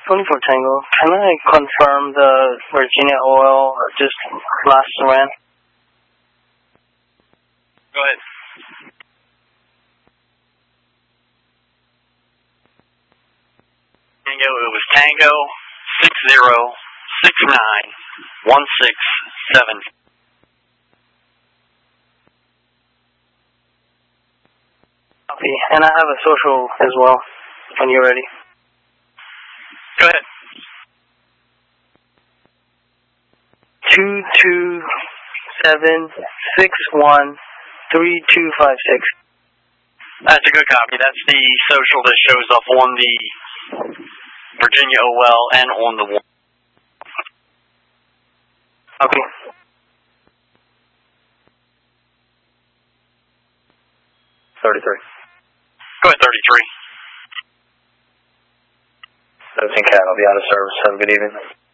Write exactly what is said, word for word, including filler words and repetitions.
twenty-four Tango. Can I confirm the Virginia Oil just last ran? Go ahead. Tango, it was Tango six zero six nine one six seven. Copy. And I have a social as well when you're ready. Go ahead. Two two seven six one three two five six. That's a good copy. That's the social that shows up on the Virginia O L and on the one. Copy. thirty-three. Go ahead, thirty-three. thirteen Cat, I'll be out of service. Have a good evening.